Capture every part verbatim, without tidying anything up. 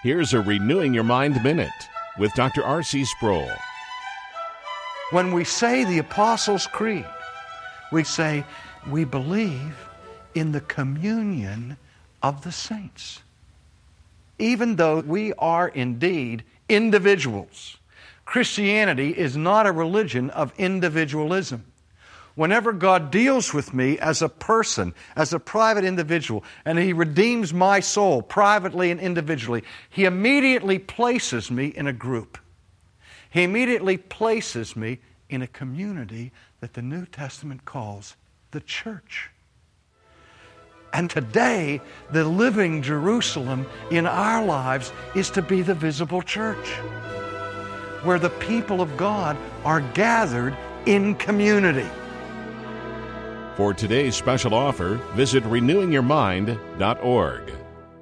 Here's a Renewing Your Mind Minute with Doctor R C Sproul. When we say the Apostles' Creed, we say we believe in the communion of the saints. Even though we are indeed individuals, Christianity is not a religion of individualism. Whenever God deals with me as a person, as a private individual, and He redeems my soul privately and individually, He immediately places me in a group. He immediately places me in a community that the New Testament calls the church. And today, the living Jerusalem in our lives is to be the visible church, where the people of God are gathered in community. For today's special offer, visit renewing your mind dot org.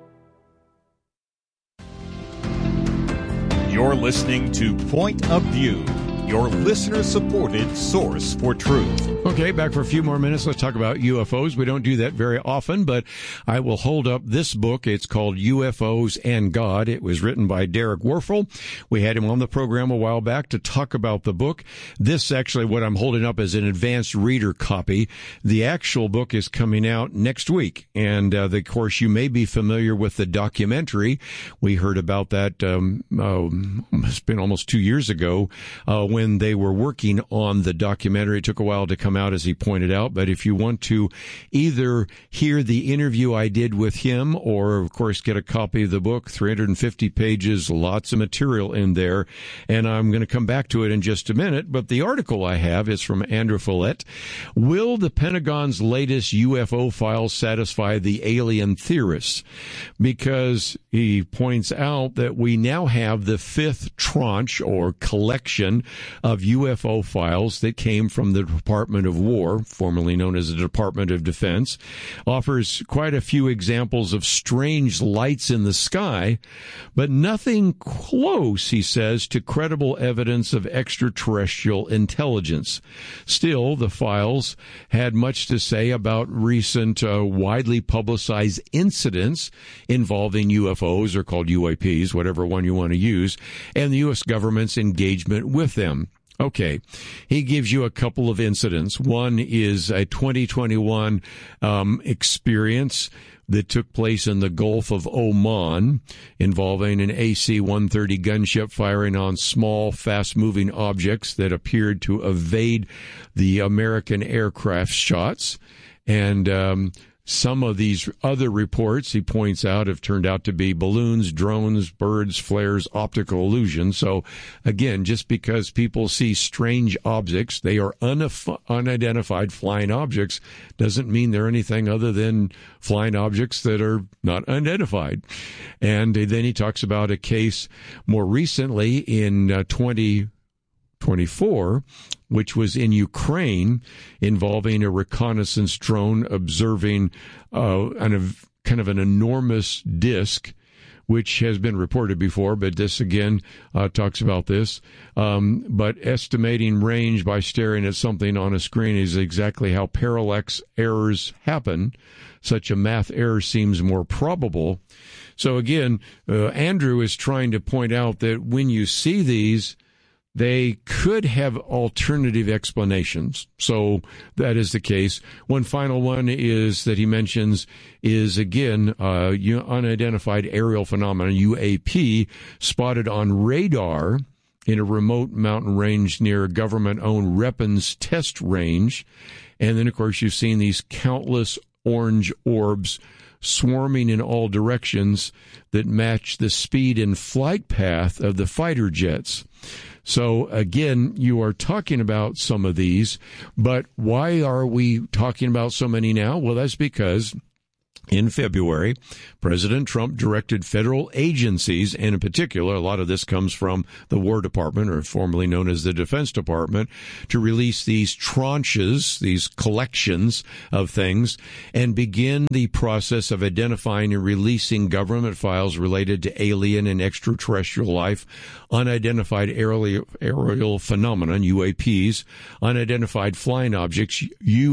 You're listening to Point of View, your listener-supported source for truth. Okay, back for a few more minutes. Let's talk about U F Os. We don't do that very often, but I will hold up this book. It's called U F Os and God. It was written by Derek Werfel. We had him on the program a while back to talk about the book. This actually, what I'm holding up is an advanced reader copy. The actual book is coming out next week. And, uh, of course, you may be familiar with the documentary. We heard about that, um, uh, it's been almost two years ago, uh, when they were working on the documentary. It took a while to come out, as he pointed out, but if you want to either hear the interview I did with him or, of course, get a copy of the book, three hundred fifty pages, lots of material in there, and I'm going to come back to it in just a minute, but the article I have is from Andrew Follett. Will the Pentagon's latest U F O files satisfy the alien theorists? Because he points out that we now have the fifth tranche or collection of U F O files that came from the Department of War, formerly known as the Department of Defense, offers quite a few examples of strange lights in the sky, but nothing close, he says, to credible evidence of extraterrestrial intelligence. Still, the files had much to say about recent uh, widely publicized incidents involving U F Os, or called U A Ps, whatever one you want to use, and the U S government's engagement with them. Okay, he gives you a couple of incidents. One is a twenty twenty-one um, experience that took place in the Gulf of Oman involving an A C one thirty gunship firing on small, fast-moving objects that appeared to evade the American aircraft shots. And um some of these other reports, he points out, have turned out to be balloons, drones, birds, flares, optical illusions. So, again, just because people see strange objects, they are unif- unidentified flying objects, doesn't mean they're anything other than flying objects that are not identified. And then he talks about a case more recently in uh, twenty twenty-four, which was in Ukraine, involving a reconnaissance drone observing uh, an, a kind of an enormous disk, which has been reported before, but this again uh, talks about this. Um, but estimating range by staring at something on a screen is exactly how parallax errors happen. Such a math error seems more probable. So again, uh, Andrew is trying to point out that when you see these, they could have alternative explanations. So that is the case. One final one is that he mentions is, again, uh, unidentified aerial phenomenon, U A P, spotted on radar in a remote mountain range near a government-owned Repins test range. And then, of course, you've seen these countless orange orbs swarming in all directions that match the speed and flight path of the fighter jets. So, again, you are talking about some of these, but why are we talking about so many now? Well, that's because in February, President Trump directed federal agencies, and in particular, a lot of this comes from the War Department, or formerly known as the Defense Department, to release these tranches, these collections of things, and begin the process of identifying and releasing government files related to alien and extraterrestrial life, unidentified aerial, aerial phenomenon, U A Ps, unidentified flying objects, U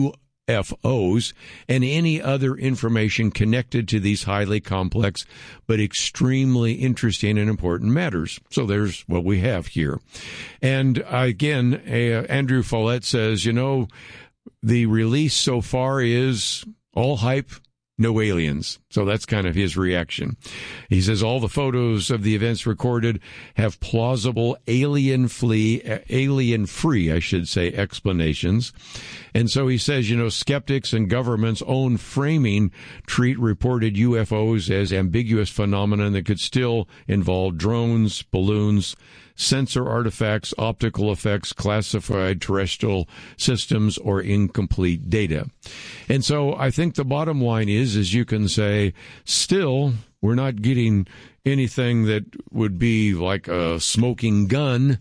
F Os and any other information connected to these highly complex but extremely interesting and important matters. So there's what we have here. And again, uh, Andrew Follett says, you know, the release so far is all hype, no aliens. So that's kind of his reaction. He says all the photos of the events recorded have plausible alien-free, alien-free, I should say, explanations. And so he says, you know, skeptics and government's own framing treat reported U F Os as ambiguous phenomena that could still involve drones, balloons, sensor artifacts, optical effects, classified terrestrial systems, or incomplete data. And so I think the bottom line is, is you can say, still, we're not getting anything that would be like a smoking gun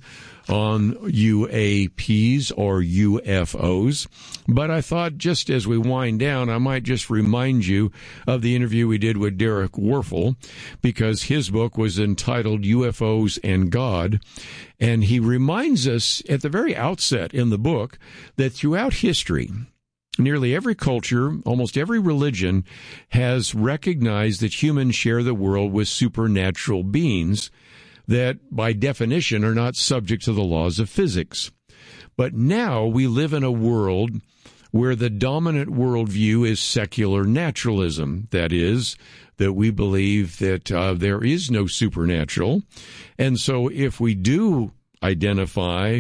on U A Ps or U F Os. But I thought just as we wind down, I might just remind you of the interview we did with Derek Werfel, because his book was entitled U F Os and God. And he reminds us at the very outset in the book that throughout history, nearly every culture, almost every religion, has recognized that humans share the world with supernatural beings that, by definition, are not subject to the laws of physics. But now we live in a world where the dominant worldview is secular naturalism. That is, that we believe that uh, there is no supernatural. And so if we do identify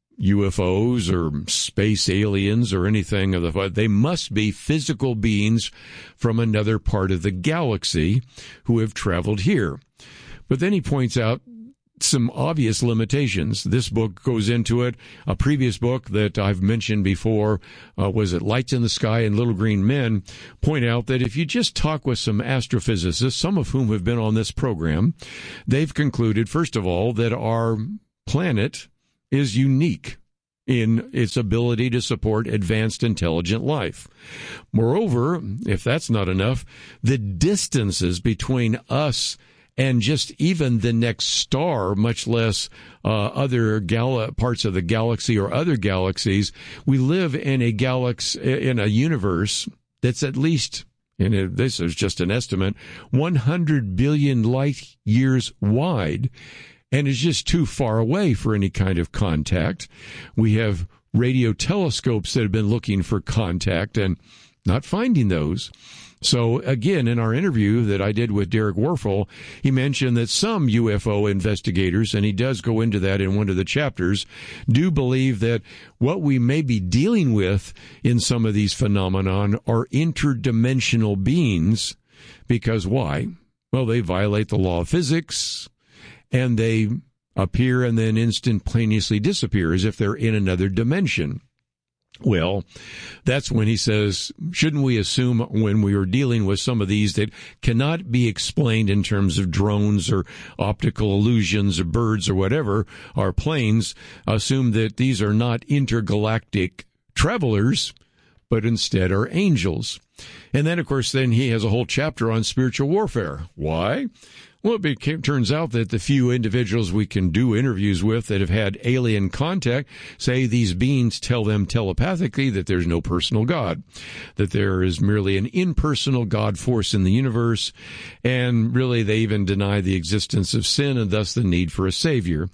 U F Os or space aliens or anything of the, they must be physical beings from another part of the galaxy who have traveled here. But then he points out some obvious limitations. This book goes into it. A previous book that I've mentioned before, uh, was it Lights in the Sky and Little Green Men, point out that if you just talk with some astrophysicists, some of whom have been on this program, they've concluded, first of all, that our planet is unique in its ability to support advanced intelligent life. Moreover, if that's not enough, the distances between us and just even the next star, much less uh, other gal- parts of the galaxy or other galaxies, we live in a galaxy, in a universe that's at least, and this is just an estimate, one hundred billion light years wide, and is just too far away for any kind of contact. We have radio telescopes that have been looking for contact and not finding those. So, again, in our interview that I did with Derek Werfel, he mentioned that some U F O investigators, and he does go into that in one of the chapters, do believe that what we may be dealing with in some of these phenomenon are interdimensional beings. Because why? Well, they violate the law of physics, and they appear and then instantaneously disappear as if they're in another dimension. Well, that's when he says, shouldn't we assume when we are dealing with some of these that cannot be explained in terms of drones or optical illusions or birds or whatever, or planes, assume that these are not intergalactic travelers, but instead are angels. And then, of course, then he has a whole chapter on spiritual warfare. Why? Well, it became, turns out that the few individuals we can do interviews with that have had alien contact say these beings tell them telepathically that there's no personal God, that there is merely an impersonal God force in the universe, and really they even deny the existence of sin and thus the need for a savior.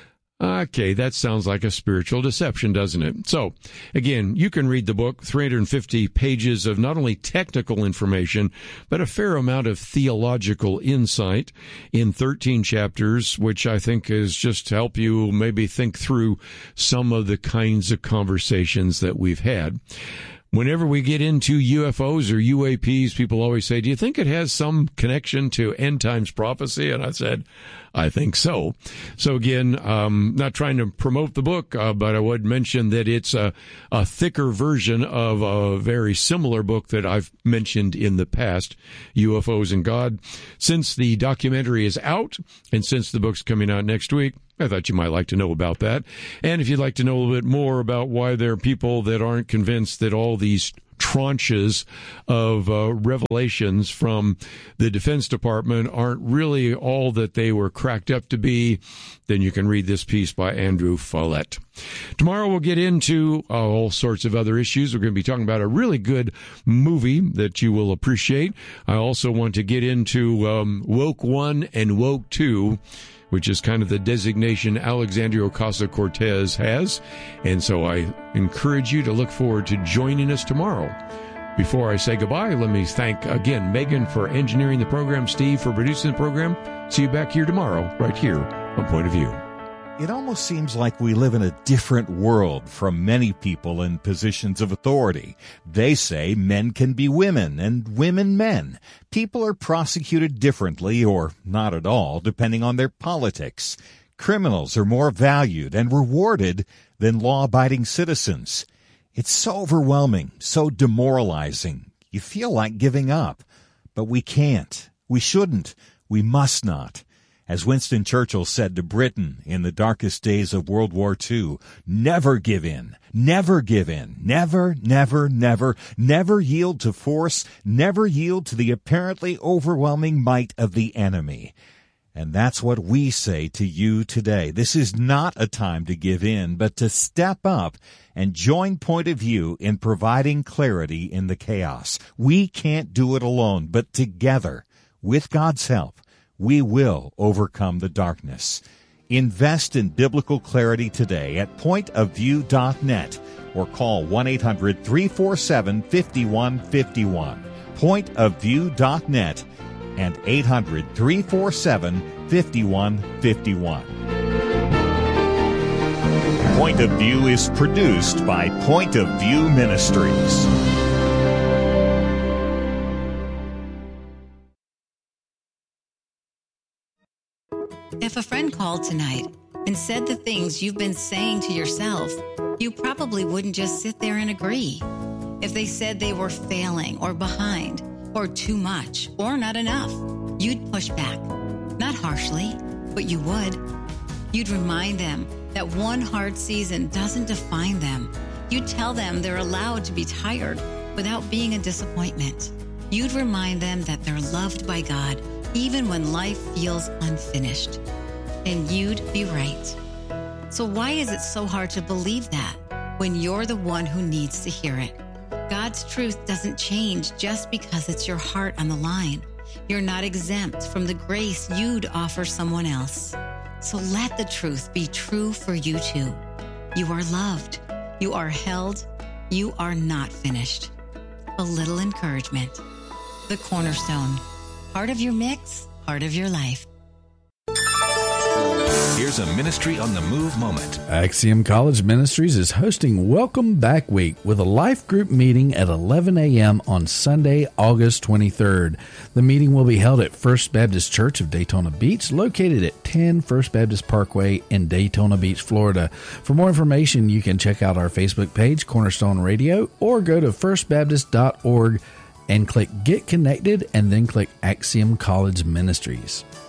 Okay, that sounds like a spiritual deception, doesn't it? So, again, you can read the book, three hundred fifty pages of not only technical information, but a fair amount of theological insight in thirteen chapters, which I think is just to help you maybe think through some of the kinds of conversations that we've had. Whenever we get into U F Os or U A Ps, people always say, do you think it has some connection to end times prophecy? And I said, I think so. So again, um, not trying to promote the book, uh, but I would mention that it's a, a thicker version of a very similar book that I've mentioned in the past, U F Os and God. Since the documentary is out, and since the book's coming out next week, I thought you might like to know about that. And if you'd like to know a little bit more about why there are people that aren't convinced that all these tranches of uh, revelations from the Defense Department aren't really all that they were cracked up to be, then you can read this piece by Andrew Follett. Tomorrow we'll get into uh, all sorts of other issues. We're going to be talking about a really good movie that you will appreciate. I also want to get into um, Woke One and Woke Two, which is kind of the designation Alexandria Ocasio-Cortez has. And so I encourage you to look forward to joining us tomorrow. Before I say goodbye, let me thank again Megan for engineering the program, Steve for producing the program. See you back here tomorrow, right here on Point of View. It almost seems like we live in a different world from many people in positions of authority. They say men can be women and women men. People are prosecuted differently or not at all, depending on their politics. Criminals are more valued and rewarded than law-abiding citizens. It's so overwhelming, so demoralizing. You feel like giving up. But we can't. We shouldn't. We must not. As Winston Churchill said to Britain in the darkest days of World War Two, never give in, never give in, never, never, never, never yield to force, never yield to the apparently overwhelming might of the enemy. And that's what we say to you today. This is not a time to give in, but to step up and join Point of View in providing clarity in the chaos. We can't do it alone, but together, with God's help, we will overcome the darkness. Invest in biblical clarity today at point of view dot net or call one eight hundred three four seven five one five one. point of view dot net and eight hundred three four seven five one five one. Point of View is produced by Point of View Ministries. If a friend called tonight and said the things you've been saying to yourself, you probably wouldn't just sit there and agree. If they said they were failing or behind or too much or not enough, you'd push back. Not harshly, but you would. You'd remind them that one hard season doesn't define them. You'd tell them they're allowed to be tired without being a disappointment. You'd remind them that they're loved by God even when life feels unfinished. And you'd be right. So why is it so hard to believe that when you're the one who needs to hear it? God's truth doesn't change just because it's your heart on the line. You're not exempt from the grace you'd offer someone else. So let the truth be true for you too. You are loved. You are held. You are not finished. A little encouragement. The Cornerstone. Part of your mix, part of your life. Here's a Ministry on the Move moment. Axiom College Ministries is hosting Welcome Back Week with a life group meeting at eleven a.m. on Sunday, August twenty-third. The meeting will be held at First Baptist Church of Daytona Beach, located at ten First Baptist Parkway in Daytona Beach, Florida. For more information, you can check out our Facebook page, Cornerstone Radio, or go to first baptist dot org and click Get Connected and then click Axiom College Ministries.